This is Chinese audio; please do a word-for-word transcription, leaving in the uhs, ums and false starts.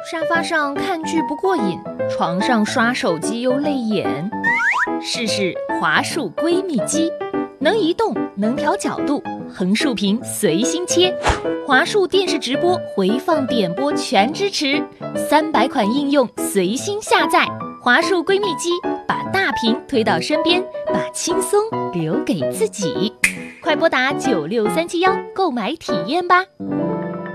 沙发上看剧不过瘾，床上刷手机又累眼。试试华数闺蜜机，能移动，能调角度，横竖屏随心切。华数电视直播、回放点播全支持，三百款应用随心下载。华数闺蜜机，把大屏推到身边，把轻松留给自己。快拨打九六三七幺购买体验吧。